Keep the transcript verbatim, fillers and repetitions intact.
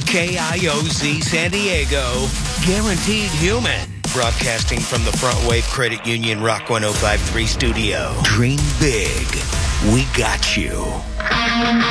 K I O Z San Diego, guaranteed human. Broadcasting from the Front Wave Credit Union Rock one oh five point three studio. Dream big. We got you.